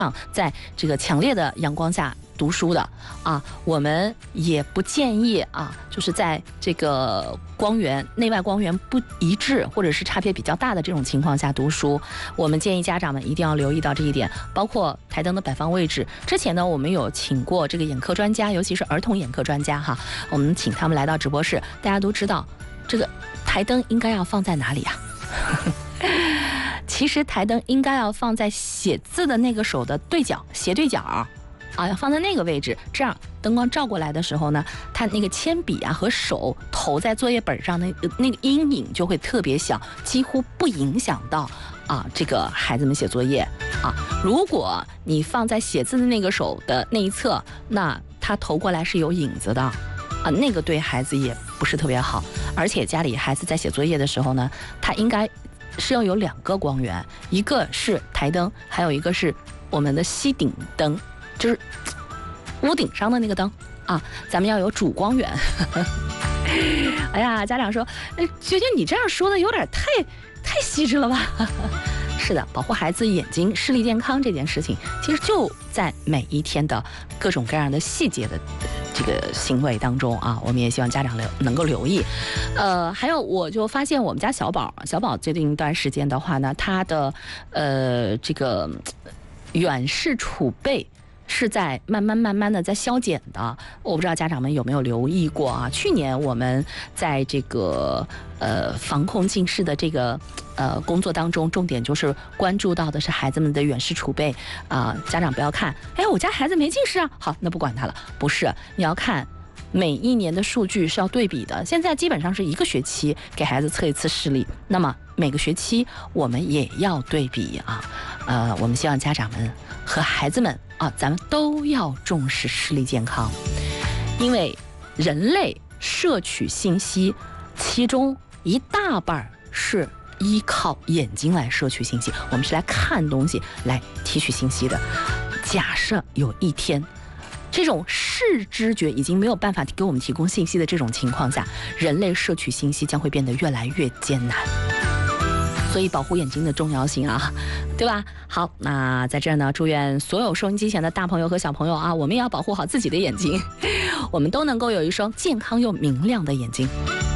在这个强烈的阳光下读书的啊，我们也不建议啊，就是在这个光源内外光源不一致或者是差别比较大的这种情况下读书。我们建议家长们一定要留意到这一点，包括台灯的摆放位置。之前呢，我们有请过这个眼科专家，尤其是儿童眼科专家哈，我们请他们来到直播室，大家都知道这个台灯应该要放在哪里啊？其实台灯应该要放在写字的那个手的对角，斜对角啊，要放在那个位置，这样灯光照过来的时候呢，它那个铅笔啊和手投在作业本上那个阴影就会特别小，几乎不影响到这个孩子们写作业啊。如果你放在写字的那个手的那一侧，那它投过来是有影子的那个对孩子也不是特别好。而且家里孩子在写作业的时候呢，他应该是要有2个光源，一个是台灯，还有一个是我们的吸顶灯，就是屋顶上的那个灯啊，咱们要有主光源。哎呀，家长说，觉得你这样说的有点太细致了吧？是的，保护孩子眼睛视力健康这件事情，其实就在每一天的各种各样的细节的这个行为当中啊，我们也希望家长能够留意。还有我就发现我们家小宝最近一段时间的话呢，他的这个远视储备是在慢慢的在消减的。我不知道家长们有没有留意过啊？去年我们在这个防控近视的这个工作当中，重点就是关注到的是孩子们的远视储备家长不要看，我家孩子没近视啊，好，那不管他了，不是，你要看每一年的数据是要对比的。现在基本上是1个学期给孩子测一次视力，那么每个学期我们也要对比我们希望家长们和孩子们咱们都要重视视力健康，因为人类摄取信息，其中一大半是依靠眼睛来摄取信息，我们是来看东西来提取信息的。假设有一天这种视知觉已经没有办法给我们提供信息的这种情况下，人类摄取信息将会变得越来越艰难。所以保护眼睛的重要性对吧？好，那在这儿呢，祝愿所有收音机前的大朋友和小朋友我们也要保护好自己的眼睛，我们都能够有一双健康又明亮的眼睛。